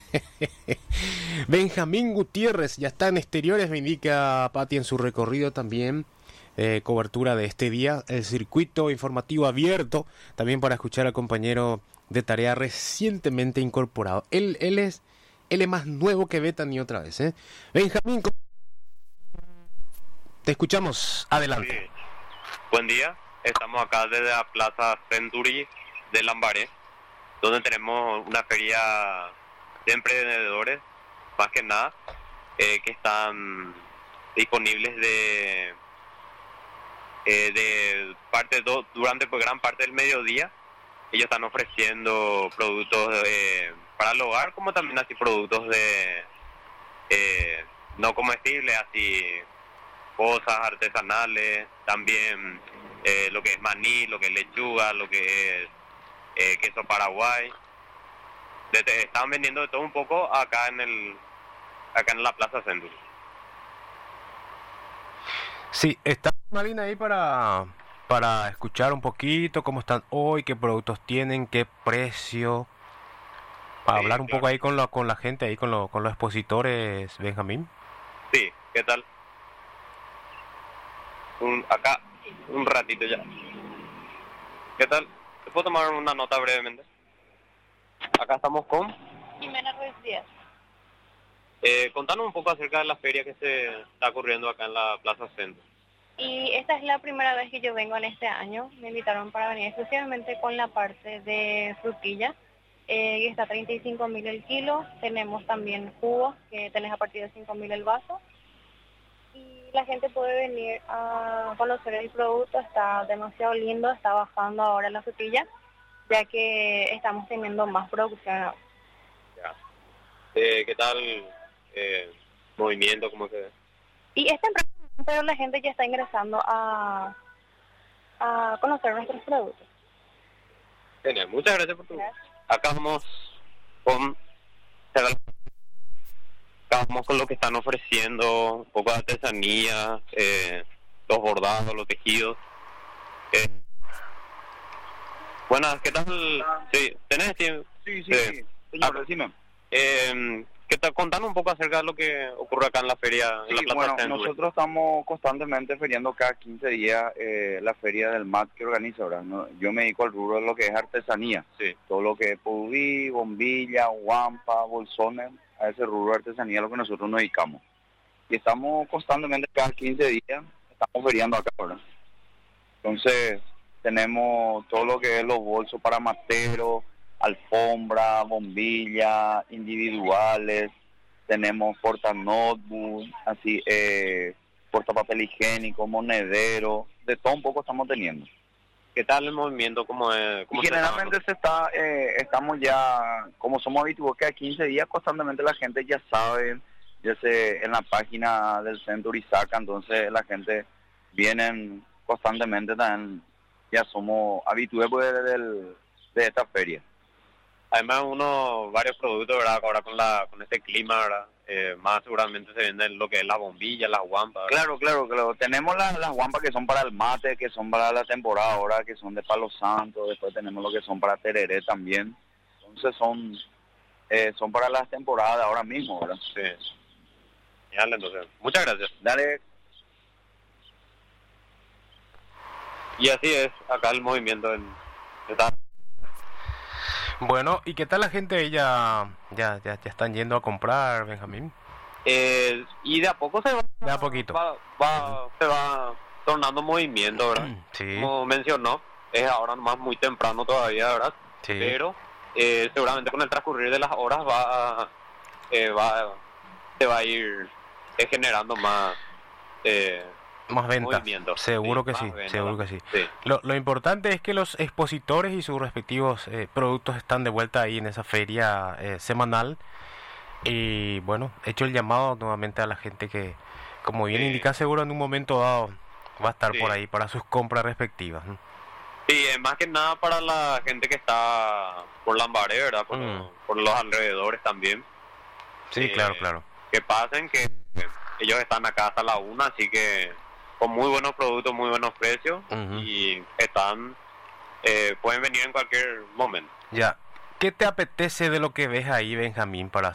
Benjamín Gutiérrez ya está en exteriores, me indica Pati en su recorrido también. Cobertura de este día, el circuito informativo abierto, también para escuchar al compañero de tarea recientemente incorporado. Él es más nuevo que Bethany otra vez, ¿eh? Benjamín, te escuchamos, adelante. Sí. Buen día, estamos acá desde la Plaza Century de Lambaré, donde tenemos una feria de emprendedores, más que nada, que están disponibles durante gran parte del mediodía. Ellos están ofreciendo productos para el hogar, como también así productos no comestibles, así cosas artesanales, también lo que es maní, lo que es lechuga, lo que es queso Paraguay. Están vendiendo de todo un poco acá en la Plaza Centro. Sí, está Marina ahí para escuchar un poquito cómo están hoy, qué productos tienen, qué precio, para Sí, hablar un claro. poco ahí con la gente, ahí con los expositores, Benjamín. Sí, ¿qué tal? Acá, un ratito ya. ¿Qué tal? ¿Te puedo tomar una nota brevemente? Acá estamos con... Jimena Ruiz Díaz. Contanos un poco acerca de la feria que se está ocurriendo acá en la Plaza Centro. Y esta es la primera vez que yo vengo en este año. Me invitaron para venir exclusivamente con la parte de frutilla. Que está a 35.000 el kilo. Tenemos también jugos, que tenés a partir de 5.000 el vaso. Y la gente puede venir a conocer el producto. Está demasiado lindo, está bajando ahora la frutilla, ya que estamos teniendo más producción ahora. Ya. ¿Qué tal movimiento? ¿Cómo se ve? Y es temprano, pero la gente ya está ingresando a conocer nuestros productos. Genial, muchas gracias por tu... Gracias. Acá vamos con lo que están ofreciendo, un poco de artesanía, los bordados, los tejidos. Buenas, ¿qué tal? Sí, ¿tenés tiempo? Sí, señor, decime. ¿Qué tal? Contanos un poco acerca de lo que ocurre acá en la feria, en la Sí, Plaza bueno, Centro. nosotros estamos constantemente feriando cada 15 días la feria del MAT que organiza ahora, ¿no? Yo me dedico al rubro de lo que es artesanía, Sí. todo lo que es pudí, bombilla, guampa, bolsones, a ese rubro de artesanía es lo que nosotros nos dedicamos. Y estamos constantemente cada 15 días, estamos feriando acá ahora. Entonces, tenemos todo lo que es los bolsos para materos, alfombra, bombilla, individuales, tenemos porta notebook, así, porta papel higiénico, monedero, de todo un poco estamos teniendo. ¿Qué tal el movimiento? ¿Cómo es? Y generalmente estamos ya, como somos habituados que a 15 días constantemente la gente ya sabe, en la página del centro y saca, entonces la gente viene constantemente también, ya somos habituados pues, de esta feria. Además, varios productos, ¿verdad? Ahora con este clima, ¿verdad? Más seguramente se venden lo que es la bombilla, las guampas, ¿verdad? Claro. Tenemos las guampas que son para el mate, que son para la temporada ahora, que son de palo santo. Después tenemos lo que son para tereré también. Entonces son para las temporadas ahora mismo, ¿verdad? Sí. Genial, entonces. Muchas gracias. Dale. Y así es, acá el movimiento está... Bueno, ¿y qué tal la gente? Ya están yendo a comprar, Benjamín. Y de a poco se va... De a poquito. Se va tornando movimiento, ¿verdad? Sí. Como mencionó, es ahora nomás muy temprano todavía, ¿verdad? Sí. Pero seguramente con el transcurrir de las horas se va a ir generando más ventas. movimiento. Seguro Sí, que más sí, ventas, seguro ¿no? que sí. Sí. Lo importante es que los expositores y sus respectivos productos están de vuelta ahí en esa feria semanal. Y bueno, hecho el llamado nuevamente a la gente que, como bien indica, seguro en un momento dado va a estar por ahí para sus compras respectivas, ¿no? Sí, más que nada para la gente que está por Lambaré, ¿verdad? Por los alrededores también. Sí, claro. Que pasen, que ellos están acá hasta la 1, así que con muy buenos productos, muy buenos precios, y pueden venir en cualquier momento. Ya. ¿Qué te apetece de lo que ves ahí, Benjamín, para